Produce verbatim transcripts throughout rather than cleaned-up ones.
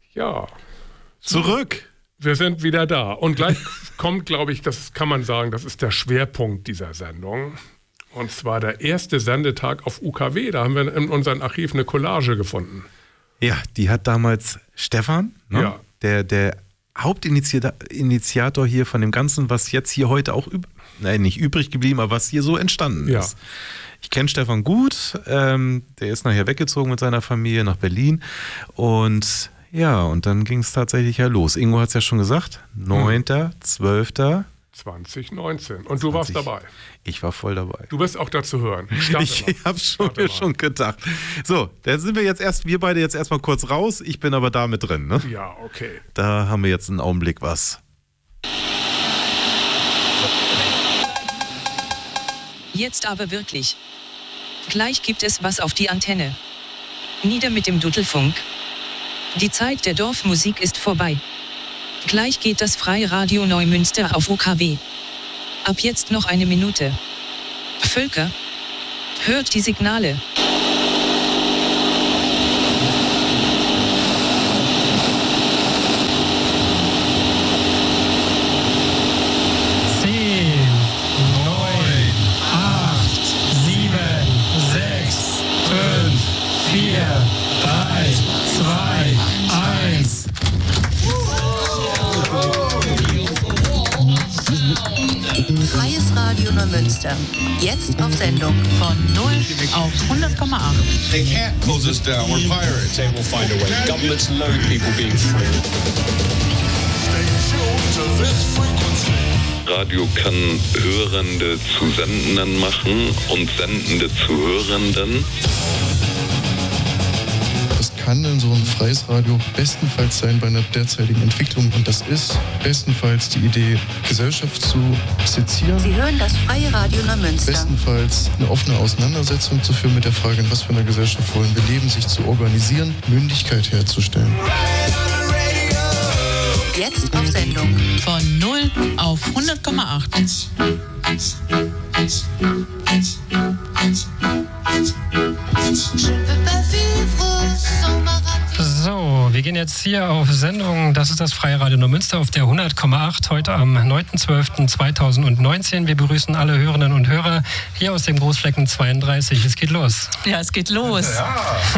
Ja. Zurück. Wir sind wieder da. Und gleich kommt, glaube ich, das kann man sagen, das ist der Schwerpunkt dieser Sendung. Und zwar der erste Sendetag auf U K W. Da haben wir in unserem Archiv eine Collage gefunden. Ja, die hat damals Stefan, ne? Ja. der, der Hauptinitiator hier von dem Ganzen, was jetzt hier heute auch, üb- nein, nicht übrig geblieben, aber was hier so entstanden Ja. ist. Ich kenne Stefan gut, ähm, der ist nachher weggezogen mit seiner Familie nach Berlin und ja, und dann ging es tatsächlich ja los. Ingo hat es ja schon gesagt, neunter zwölfter zwanzig neunzehn. Und du warst dabei. Ich war voll dabei. Du bist auch da zu hören. Starte Ich mal. habe schon, Starte mir mal. schon gedacht. So, da sind wir jetzt erst, wir beide jetzt erstmal kurz raus. Ich bin aber da mit drin, ne? Ja, okay. Da haben wir jetzt einen Augenblick was. Jetzt aber wirklich. Gleich gibt es was auf die Antenne. Nieder mit dem Dudelfunk. Die Zeit der Dorfmusik ist vorbei. Gleich geht das Freiradio Neumünster auf U K W. Ab jetzt noch eine Minute. Völker, hört die Signale. zehn, neun, acht, sieben, sechs, fünf, vier, drei, zwei, eins. Freies Radio Neumünster. Jetzt auf Sendung. Von null auf hundert Komma acht. They can't close us down. We're pirates. They will find a way. Governments load people being free. Radio kann Hörende zu Sendenden machen und Sendende zu Hörenden. Das kann in so ein freies Radio bestenfalls sein bei einer derzeitigen Entwicklung. Und das ist bestenfalls die Idee, Gesellschaft zu sezieren. Sie hören das Freie Radio Neumünster. Bestenfalls eine offene Auseinandersetzung zu führen mit der Frage, in was für einer Gesellschaft wollen wir leben, sich zu organisieren, Mündigkeit herzustellen. Jetzt auf Sendung. Von null auf hundert Komma acht. So, wir gehen jetzt hier auf Sendung. Das ist das Freie Radio Neumünster auf der hundert Komma acht. Heute am neunten zwölften zweitausendneunzehn. Wir begrüßen alle Hörerinnen und Hörer hier aus dem Großflecken zweiunddreißig. Es geht los. Ja, es geht los. Ja.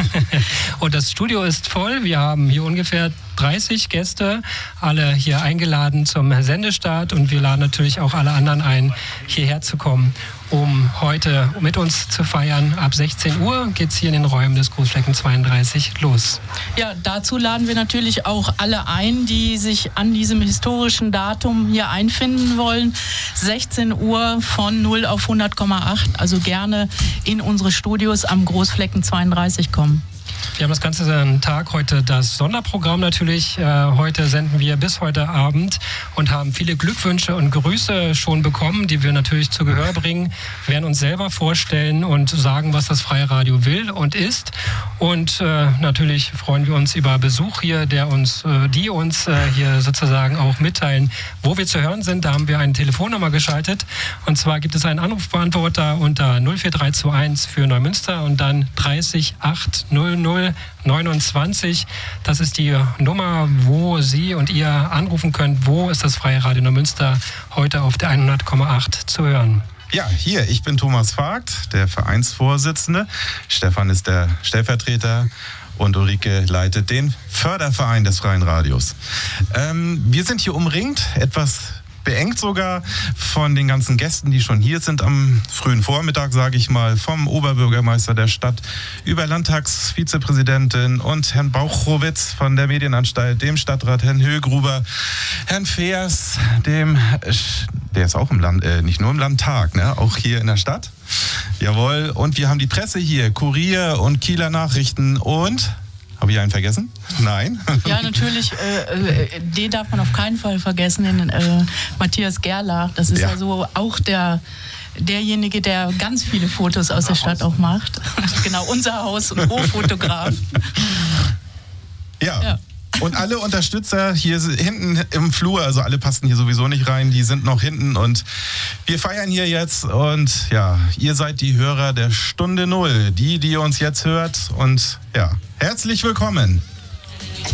Und das Studio ist voll. Wir haben hier ungefähr dreißig Gäste, alle hier eingeladen zum Sendestart. Und wir laden natürlich auch alle anderen ein, hierher zu kommen, um heute mit uns zu feiern. Ab sechzehn Uhr geht es hier in den Räumen des Großflecken zweiunddreißig los. Ja, dazu laden wir natürlich auch alle ein, die sich an diesem historischen Datum hier einfinden wollen. sechzehn Uhr von null auf hundert Komma acht, also gerne in unsere Studios am Großflecken zweiunddreißig kommen. Wir haben das ganze Tag heute das Sonderprogramm natürlich. Äh, heute senden wir bis heute Abend und haben viele Glückwünsche und Grüße schon bekommen, die wir natürlich zu Gehör bringen. Wir werden uns selber vorstellen und sagen, was das Freie Radio will und ist. Und äh, natürlich freuen wir uns über Besuch hier, der uns, äh, die uns äh, hier sozusagen auch mitteilen, wo wir zu hören sind. Da haben wir eine Telefonnummer geschaltet. Und zwar gibt es einen Anrufbeantworter unter null vier drei zwei eins für Neumünster und dann dreißig acht null null neunundzwanzig. Das ist die Nummer, wo Sie und ihr anrufen könnt. Wo ist das Freie Radio Neumünster heute auf der hundert Komma acht zu hören? Ja, hier, ich bin Thomas Vogt, der Vereinsvorsitzende. Stefan ist der Stellvertreter und Ulrike leitet den Förderverein des Freien Radios. Ähm, wir sind hier umringt, etwas beengt sogar von den ganzen Gästen, die schon hier sind am frühen Vormittag, sage ich mal, vom Oberbürgermeister der Stadt über Landtagsvizepräsidentin und Herrn Bauchowitz von der Medienanstalt, dem Stadtrat Herrn Högruber, Herrn Feers, dem, der ist auch im Land, äh, nicht nur im Landtag, ne, auch hier in der Stadt. Jawohl, und wir haben die Presse hier, Kurier und Kieler Nachrichten und... Habe ich einen vergessen? Nein. Ja, natürlich, äh, äh, den darf man auf keinen Fall vergessen, den äh, Matthias Gerlach. Das ist ja, ja so auch der, derjenige, der ganz viele Fotos aus der Stadt auch macht. Genau, unser Haus- und Hoffotograf. Ja. ja. Und alle Unterstützer hier hinten im Flur, also alle passen hier sowieso nicht rein, die sind noch hinten und wir feiern hier jetzt und ja, ihr seid die Hörer der Stunde Null, die, die uns jetzt hört und ja, herzlich willkommen.